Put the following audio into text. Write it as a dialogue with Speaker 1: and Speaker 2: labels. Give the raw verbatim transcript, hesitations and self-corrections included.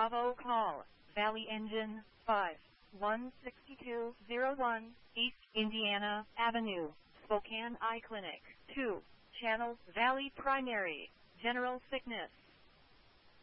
Speaker 1: Bravo call, Valley Engine, five one six two zero one, East Indiana Avenue, Spokane Eye Clinic, two, Channel Valley Primary, General Sickness.